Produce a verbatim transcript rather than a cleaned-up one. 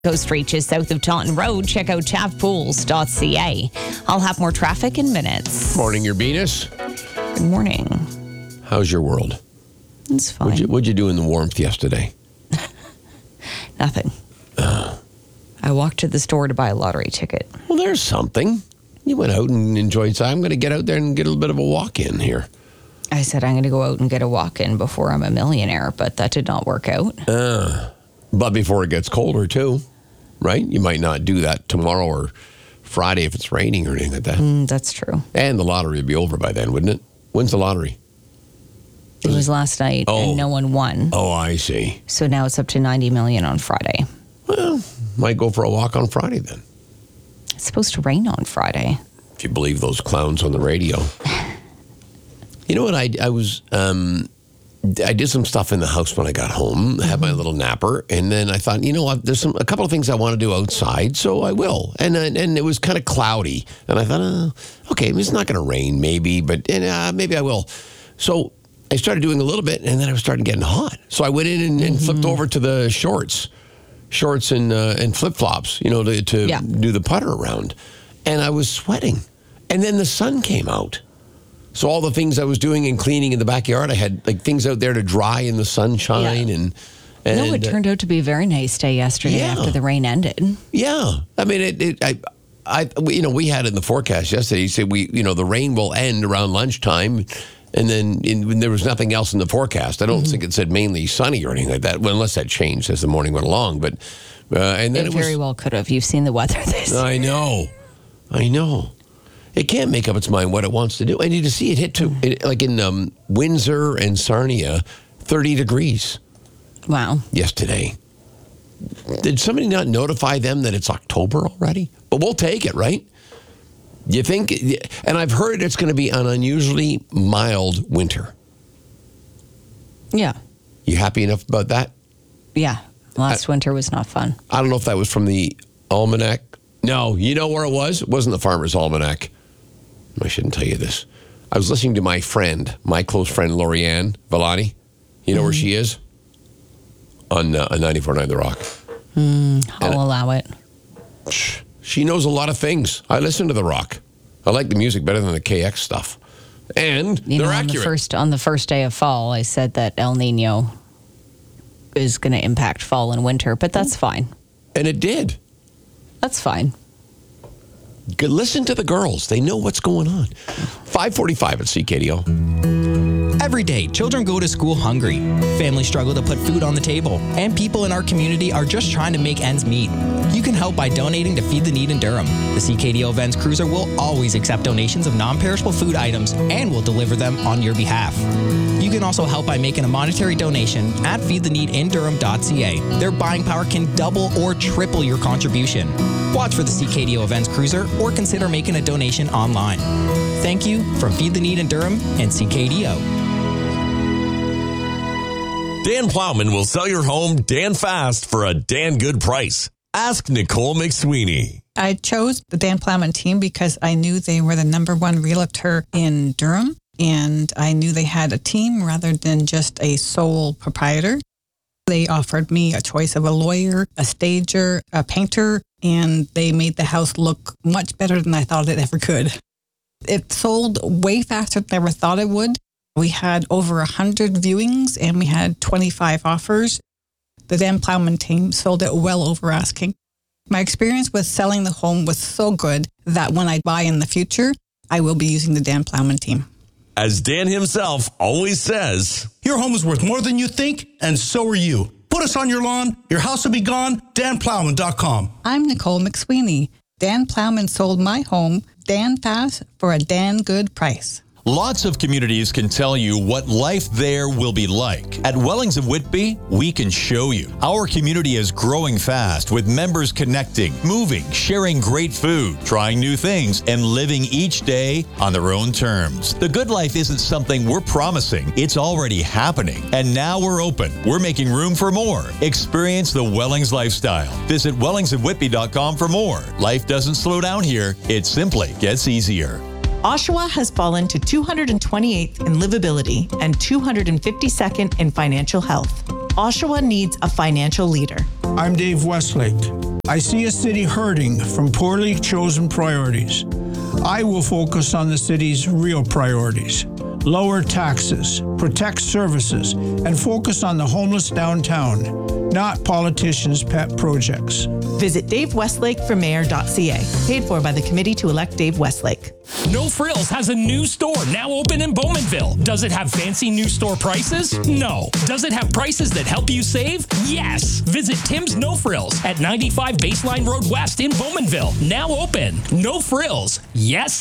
Coast reaches south of Taunton Road, check out taft pools dot c a. I'll have more traffic in minutes. Morning, your Venus. Good morning. How's your world? It's fine. What'd you, what'd you do in the warmth yesterday? Nothing. Uh, I walked to the store to buy a lottery ticket. Well, there's something. You went out and enjoyed some. I'm going to get out there and get a little bit of a walk in here. I said I'm going to go out and get a walk in before I'm a millionaire, but that did not work out. Uh, but before it gets colder, too. Right? You might not do that tomorrow or Friday if it's raining or anything like that. Mm, that's true. And the lottery would be over by then, wouldn't it? When's the lottery? It was last night, oh. and no one won. Oh, I see. So now it's up to ninety million on Friday. Well, might go for a walk on Friday then. It's supposed to rain on Friday. If you believe those clowns on the radio. You know what? I, I was... Um, I did some stuff in the house when I got home, had my little napper, and then I thought, you know what, there's some a couple of things I want to do outside, so I will. And and, and it was kind of cloudy, and I thought, oh, okay, it's not going to rain, maybe, but and, uh, maybe I will. So I started doing a little bit, and then I was starting getting hot. So I went in and, and mm-hmm. flipped over to the shorts, shorts and uh, and flip flops, you know, to, to yeah. do the putter around, and I was sweating, and then the sun came out. So all the things I was doing and cleaning in the backyard, I had like things out there to dry in the sunshine. Yeah. and, and No, it turned out to be a very nice day yesterday yeah. after the rain ended. Yeah. I mean, it, it, I, I, you know, we had in the forecast yesterday, you said we, you know, the rain will end around lunchtime. And then in, there was nothing else in the forecast. I don't mm-hmm. think it said mainly sunny or anything like that, well, unless that changed as the morning went along. But uh, and then it, it very was, well could have. You've seen the weather this I know. I know. It can't make up its mind what it wants to do. I need to see it hit to, it, like in um, Windsor and Sarnia, thirty degrees. Wow. Yesterday. Did somebody not notify them that it's October already? But we'll take it, right? You think, and I've heard it's going to be an unusually mild winter. Yeah. You happy enough about that? Yeah. Last I, winter was not fun. I don't know if that was from the Almanac. No, you know where it was? It wasn't the Farmer's Almanac. I shouldn't tell you this. I was listening to my friend, my close friend, Lorianne Villani. You know mm-hmm. where she is? On, uh, on ninety-four point nine The Rock. Mm, I'll and allow it. She knows a lot of things. I listen to The Rock. I like the music better than the K X stuff. And you they're know, accurate. On the, first, on the first day of fall, I said that El Nino is going to impact fall and winter, but that's fine. And it did. That's fine. Listen to the girls. They know what's going on. five forty-five at C K D O. Every day, children go to school hungry. Families struggle to put food on the table. And people in our community are just trying to make ends meet. You can help by donating to Feed the Need in Durham. The C K D O Events Cruiser will always accept donations of non-perishable food items and will deliver them on your behalf. You can also help by making a monetary donation at feed the need in durham dot c a. Their buying power can double or triple your contribution. Watch for the C K D O Events Cruiser or consider making a donation online. Thank you from Feed the Need in Durham and C K D O. Dan Plowman will sell your home Dan fast for a Dan good price. Ask Nicole McSweeney. I chose the Dan Plowman team because I knew they were the number one realtor in Durham, and I knew they had a team rather than just a sole proprietor. They offered me a choice of a lawyer, a stager, a painter, and they made the house look much better than I thought it ever could. It sold way faster than I ever thought it would. We had over one hundred viewings, and we had twenty-five offers. The Dan Plowman team sold it well over asking. My experience with selling the home was so good that when I buy in the future, I will be using the Dan Plowman team. As Dan himself always says, your home is worth more than you think, and so are you. Put us on your lawn, your house will be gone, dan plowman dot com. I'm Nicole McSweeney. Dan Plowman sold my home, Dan fast, for a Dan good price. Lots of communities can tell you what life there will be like. At Wellings of Whitby, we can show you. Our community is growing fast with members connecting, moving, sharing great food, trying new things, and living each day on their own terms. The good life isn't something we're promising. It's already happening. And now we're open. We're making room for more. Experience the Wellings lifestyle. Visit wellings of whitby dot com for more. Life doesn't slow down here. It simply gets easier. Oshawa has fallen to two hundred twenty-eighth in livability and two hundred fifty-second in financial health. Oshawa needs a financial leader. I'm Dave Westlake. I see a city hurting from poorly chosen priorities. I will focus on the city's real priorities. Lower taxes, protect services, and focus on the homeless downtown, not politicians' pet projects. Visit dave westlake for mayor dot c a. Paid for by the Committee to Elect Dave Westlake. No Frills has a new store now open in Bowmanville. Does it have fancy new store prices? No. Does it have prices that help you save? Yes. Visit Tim's No Frills at ninety-five Baseline Road West in Bowmanville. Now open. No Frills. Yes,